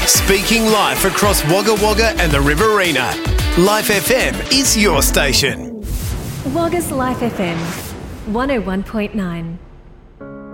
Speaking live across Wagga Wagga and the Riverina. Life FM is your station. Wagga's Life FM 101.9.